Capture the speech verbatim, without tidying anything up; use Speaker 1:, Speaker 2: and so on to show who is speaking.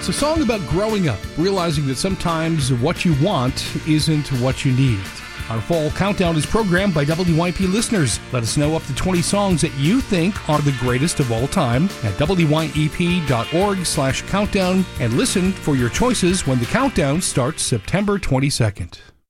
Speaker 1: It's a song about growing up, realizing that sometimes what you want isn't what you need. Our Fall Countdown is programmed by W Y P listeners. Let us know up to twenty songs that you think are the greatest of all time at W Y E P dot org slash countdown and listen for your choices when the countdown starts September twenty-second.